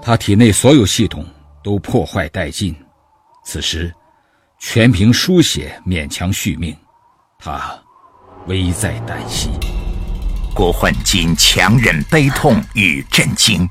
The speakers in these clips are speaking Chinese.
他体内所有系统都破坏殆尽，此时全凭输血勉强续命，他危在旦夕。 郭焕金强忍悲痛与震惊。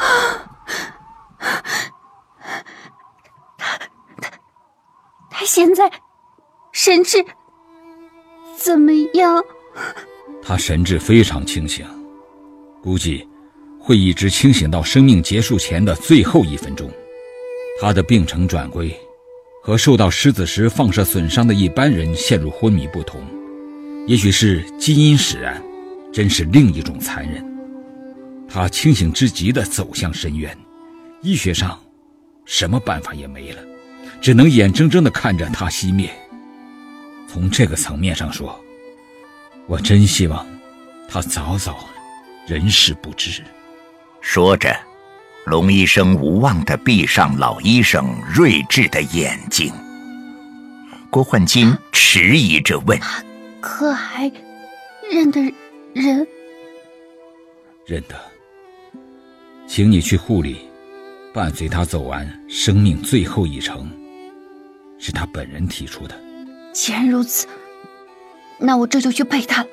他现在神智怎么样？ 他神智非常清醒，估计会一直清醒到生命结束前的最后1分钟。他的病程转归和受到狮子石放射损伤的一般人陷入昏迷不同，也许是基因使然，真是另一种残忍。他清醒之极地走向深渊，医学上什么办法也没了，只能眼睁睁地看着他熄灭。从这个层面上说，我真希望他早早人事不知。 说着，龙医生无望地闭上老医生睿智的眼睛。郭焕金迟疑着问： 可还认得人？ 认得，请你去护理，伴随他走完生命最后一程，是他本人提出的。 既然如此，那我这就去陪他了。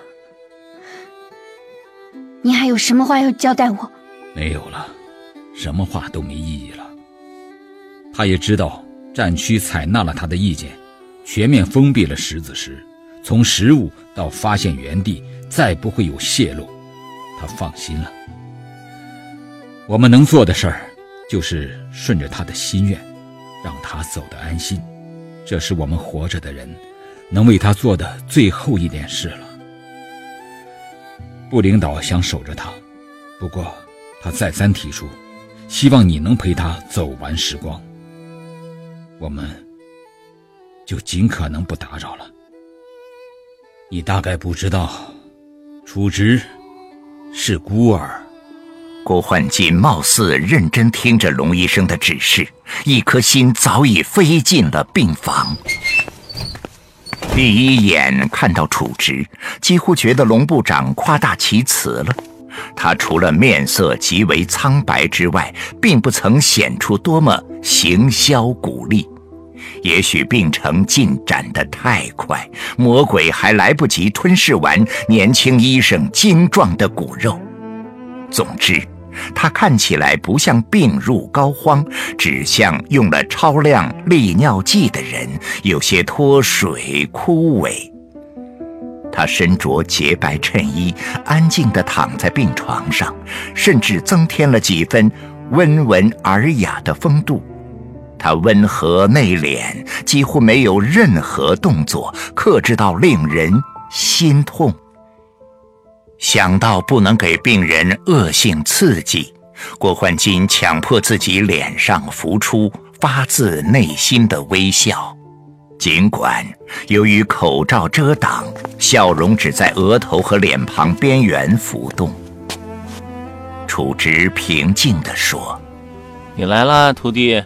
你还有什么话要交代我？ 没有了，什么话都没意义了。他也知道战区采纳了他的意见，全面封闭了石子石，从食物到发现原地再不会有泄露，他放心了。我们能做的事儿就是顺着他的心愿，让他走得安心，这是我们活着的人能为他做的最后一点事了。部领导想守着他，不过他再三提出希望你能陪他走完时光，我们就尽可能不打扰了。你大概不知道，楚直是孤儿。 郭焕金貌似认真听着龙医生的指示，一颗心早已飞进了病房。第一眼看到楚直，几乎觉得龙部长夸大其词了。他除了面色极为苍白之外，并不曾显出多么行销鼓励。也许病程进展得太快，魔鬼还来不及吞噬完年轻医生精壮的骨肉。总之，他看起来不像病入膏肓，只像用了超量利尿剂的人，有些脱水枯萎。他身着洁白衬衣，安静地躺在病床上，甚至增添了几分温文尔雅的风度。他温和内敛，几乎没有任何动作，克制到令人心痛。想到不能给病人恶性刺激，郭焕金强迫自己脸上浮出发自内心的微笑，尽管由于口罩遮挡，笑容只在额头和脸庞边缘浮动。楚直平静地说： 你来啦，徒弟。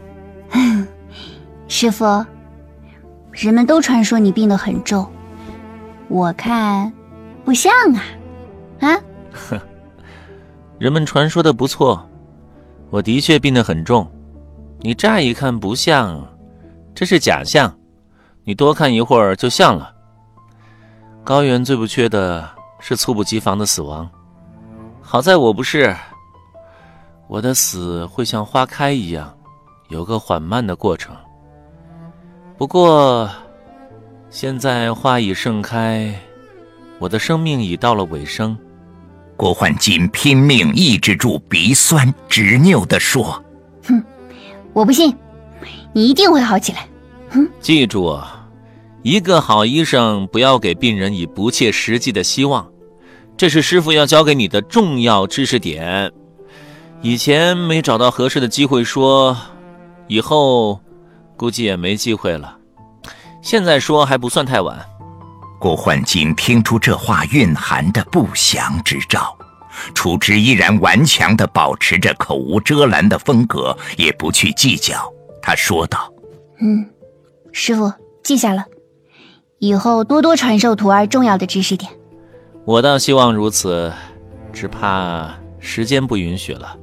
师父，人们都传说你病得很重，我看不像啊。 人们传说的不错，我的确病得很重，你乍一看不像，这是假象，你多看一会儿就像了。高原最不缺的是猝不及防的死亡，好在我不是，我的死会像花开一样，有个缓慢的过程。不过现在花已盛开，我的生命已到了尾声。 郭焕金拼命抑制住鼻酸，执拗地说： 我不信，你一定会好起来。 记住，一个好医生不要给病人以不切实际的希望，这是师父要教给你的重要知识点。以前没找到合适的机会说，以后估计也没机会了，现在说还不算太晚。 郭焕金听出这话蕴含的不祥之兆，楚直依然顽强地保持着口无遮拦的风格，也不去计较。他说道： 师父记下了，以后多多传授徒儿重要的知识点。 我倒希望如此，只怕时间不允许了。